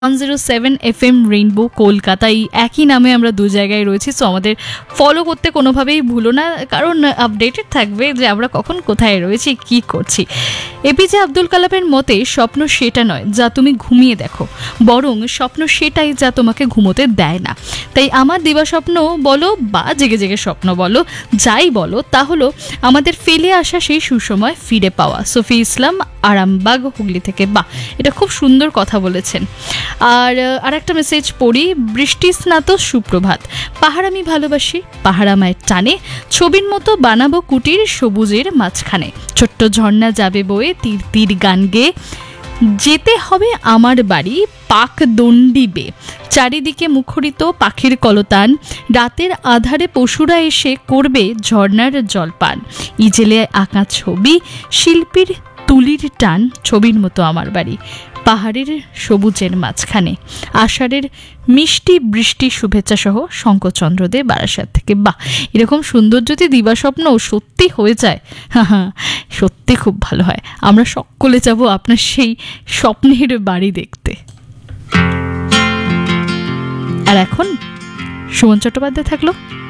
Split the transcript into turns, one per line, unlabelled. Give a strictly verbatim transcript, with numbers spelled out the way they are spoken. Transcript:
One zero seven F M rainbow Kolkata, এই একই নামে আমরা দু জায়গায় রয়েছি। সো আমাদের ফলো করতে কোনোভাবেই ভুলো না, কারণ আপডেটেড থাকবে যে আমরা কখন কোথায় রয়েছি, কি করছি। এপিজে আব্দুল কালামের মতে স্বপ্ন সেটা নয় যা তুমি ঘুমিয়ে দেখো, বরং স্বপ্ন সেটাই যা তোমাকে ঘুমোতে দেয় না। তাই আমার দিবা স্বপ্ন বলো বা জেগে জেগে স্বপ্ন বলো, যাই বলো, তা হলো আমাদের ফেলে আসা সেই সুসময় ফিরে পাওয়া। সফি ইসলাম, আরামবাগ, হুগলি থেকে। বাহ, এটা খুব সুন্দর কথা বলেছেন। আর আর একটা মেসেজ পড়ি। বৃষ্টি স্নাত সুপ্রভাত, পাহাড় আমি ভালোবাসি, পাহাড় আমায় টানে, ছবির মতো বানাবো কুটির সবুজের মাঝখানে, ছোট্ট ঝর্ণা যাবে বয়ে তীর তীর গান গেয়ে, যেতে হবে আমার বাড়ি পাক দণ্ডিবে, চারিদিকে মুখরিত পাখির কলতান, রাতের আধারে পশুরা এসে করবে ঝর্ণার জলপান, ইজেলে আঁকা ছবি শিল্পীর তুলির টান, ছবির মতো আমার বাড়ি পাহাড়ের সবুজের মাঝখানে, আষাঢ়ের মিষ্টি বৃষ্টি শুভেচ্ছা সহ শঙ্করচন্দ্র দে, বারাসাত থেকে। বাহ, এরকম সুন্দর যদি দিবাস্বপ্ন সত্যি হয়ে যায়, হ্যাঁ হ্যাঁ, সত্যি খুব ভালো হয়। আমরা সকলে যাব আপনার সেই স্বপ্নের বাড়ি দেখতে। আর এখন সুমন চট্টোপাধ্যায় থাকলো